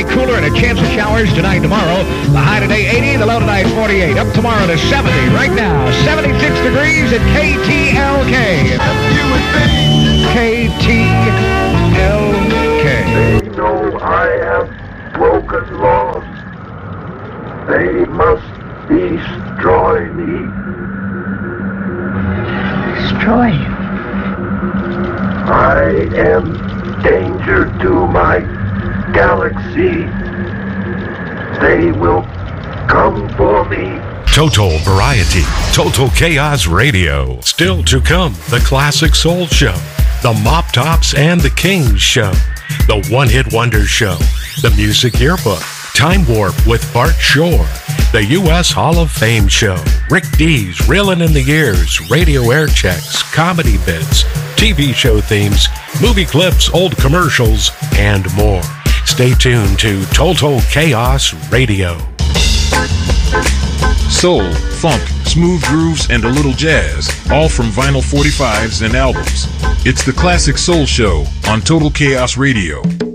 Cloudy, cooler, and a chance of showers tonight, tomorrow. The high today 80, the low tonight 48. Up tomorrow to 70. Right now, 76 degrees at KTLK. KTLK. They know I have broken laws. They must destroy me. Destroy you? I am danger to my galaxy. They will come for me. Total Variety, Total Chaos Radio. Still to come, the Classic Soul Show, the Mop Tops and the Kings Show, the One Hit Wonder Show, the Music Yearbook, Time Warp with Bart Shore, the U.S. Hall of Fame Show, Rick D's Reelin' in the Years, radio air checks, comedy bits, TV show themes, movie clips, old commercials, and more. Stay tuned to Total Chaos Radio. Soul, funk, smooth grooves, and a little jazz, all from vinyl 45s and albums. It's the Classic Soul Show on Total Chaos Radio.